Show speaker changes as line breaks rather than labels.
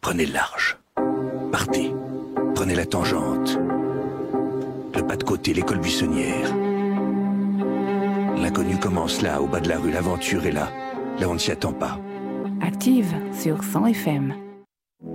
Prenez le large. Partez. Prenez la tangente. Le pas de côté, l'école buissonnière. L'inconnu commence là, au bas de la rue. L'aventure est là. Là, on ne s'y attend pas.
Active sur 100 FM.